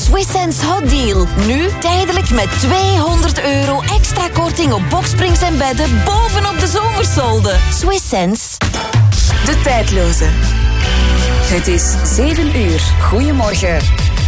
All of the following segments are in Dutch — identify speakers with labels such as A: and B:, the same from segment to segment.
A: Swiss Sense Hot Deal. Nu tijdelijk met €200 extra korting op boksprings en bedden bovenop de zomersolden. Swiss Sense.
B: De tijdloze. Het is 7 uur. Goedemorgen.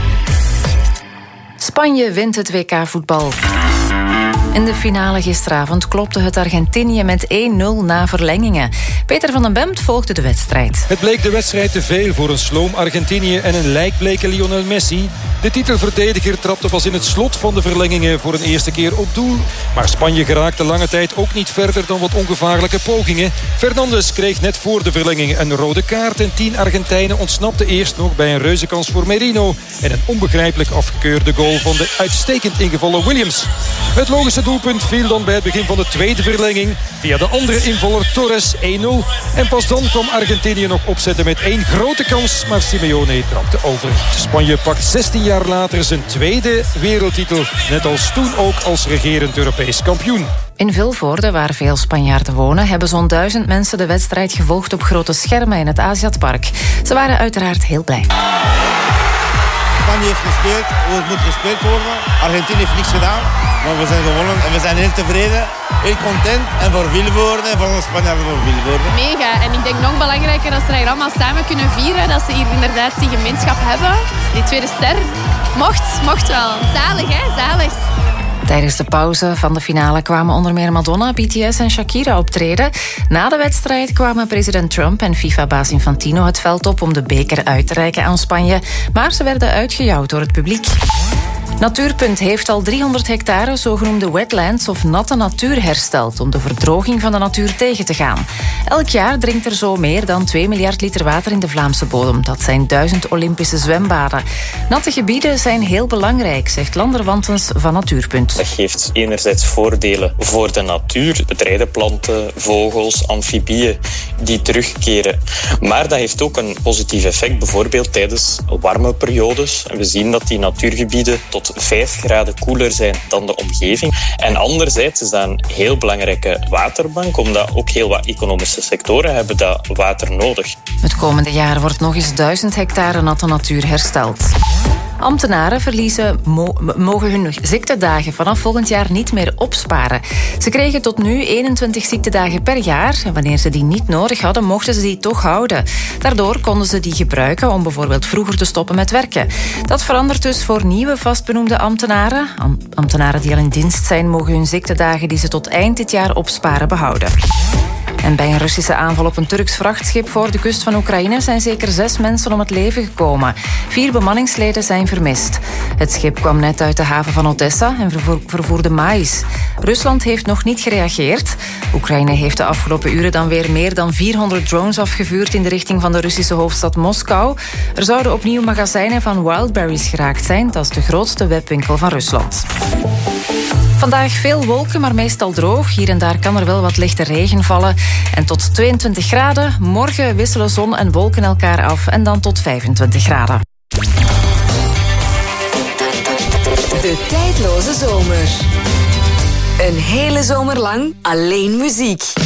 C: Spanje wint het WK-voetbal. In de finale gisteravond klopte het Argentinië met 1-0 na verlengingen. Peter van den Bemt volgde de wedstrijd.
D: Het bleek de wedstrijd te veel voor een sloom Argentinië en een lijkbleke Lionel Messi. De titelverdediger trapte pas in het slot van de verlengingen voor een eerste keer op doel. Maar Spanje geraakte lange tijd ook niet verder dan wat ongevaarlijke pogingen. Fernandes kreeg net voor de verlenging een rode kaart en 10 Argentijnen ontsnapten eerst nog bij een reuzenkans voor Merino en een onbegrijpelijk afgekeurde goal van de uitstekend ingevallen Williams. Het logische doelpunt viel dan bij het begin van de tweede verlenging via de andere invaller Torres 1-0. En pas dan kwam Argentinië nog opzetten met 1 grote kans, maar Simeone trapte over. Spanje pakt 16 jaar later zijn tweede wereldtitel, net als toen ook als regerend Europees kampioen.
C: In Vilvoorde, waar veel Spanjaarden wonen, hebben zo'n 1000 mensen de wedstrijd gevolgd op grote schermen in het Aziatpark. Ze waren uiteraard heel blij.
E: Spanje heeft gespeeld hoe het moet gespeeld worden. Argentinië heeft niks gedaan, maar we zijn gewonnen en we zijn heel tevreden, heel content. En voor Vilvoorde en voor de Spanjaarden voor Vilvoorde.
F: Mega. En ik denk nog belangrijker dat ze dat hier allemaal samen kunnen vieren. Dat ze hier inderdaad die gemeenschap hebben. Die tweede ster mocht wel. Zalig, hè? Zalig.
C: Tijdens de pauze van de finale kwamen onder meer Madonna, BTS en Shakira optreden. Na de wedstrijd kwamen president Trump en FIFA-baas Infantino het veld op om de beker uit te reiken aan Spanje. Maar ze werden uitgejouwd door het publiek. Natuurpunt heeft al 300 hectare zogenoemde wetlands of natte natuur hersteld om de verdroging van de natuur tegen te gaan. Elk jaar drinkt er zo meer dan 2 miljard liter water in de Vlaamse bodem. Dat zijn 1000 Olympische zwembaden. Natte gebieden zijn heel belangrijk, zegt Lander Wantens van Natuurpunt.
G: Dat geeft enerzijds voordelen voor de natuur, bedrijdenplanten, vogels, amfibieën die terugkeren. Maar dat heeft ook een positief effect, bijvoorbeeld tijdens warme periodes. We zien dat die natuurgebieden tot 5 graden koeler zijn dan de omgeving. En anderzijds is dat een heel belangrijke waterbank, omdat ook heel wat economische sectoren hebben dat water nodig.
C: Het komende jaar wordt nog eens 1000 hectare natte natuur hersteld. Ambtenaren mogen hun ziektedagen vanaf volgend jaar niet meer opsparen. Ze kregen tot nu 21 ziektedagen per jaar. En wanneer ze die niet nodig hadden, mochten ze die toch houden. Daardoor konden ze die gebruiken om bijvoorbeeld vroeger te stoppen met werken. Dat verandert dus voor nieuwe vastbenoemde ambtenaren. Ambtenaren die al in dienst zijn, mogen hun ziektedagen die ze tot eind dit jaar opsparen behouden. En bij een Russische aanval op een Turks vrachtschip voor de kust van Oekraïne zijn zeker 6 mensen om het leven gekomen. 4 bemanningsleden zijn vermist. Het schip kwam net uit de haven van Odessa en vervoerde maïs. Rusland heeft nog niet gereageerd. Oekraïne heeft de afgelopen uren dan weer meer dan 400 drones afgevuurd in de richting van de Russische hoofdstad Moskou. Er zouden opnieuw magazijnen van Wildberries geraakt zijn. Dat is de grootste webwinkel van Rusland. Vandaag veel wolken, maar meestal droog. Hier en daar kan er wel wat lichte regen vallen. En tot 22 graden. Morgen wisselen zon en wolken elkaar af. En dan tot 25 graden.
B: De tijdloze zomer. Een hele zomer lang alleen muziek.